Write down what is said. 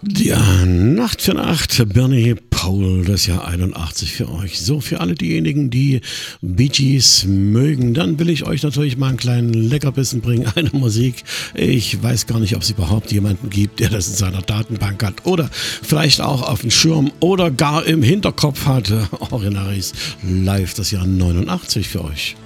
Ja, Nacht für Nacht, Bernie Paul, das Jahr 81 für euch. So, für alle diejenigen, die Bee Gees mögen, dann will ich euch natürlich mal einen kleinen Leckerbissen bringen, eine Musik. Ich weiß gar nicht, ob es überhaupt jemanden gibt, der das in seiner Datenbank hat oder vielleicht auch auf dem Schirm oder gar im Hinterkopf hat. Orinaris live, das Jahr 89 für euch.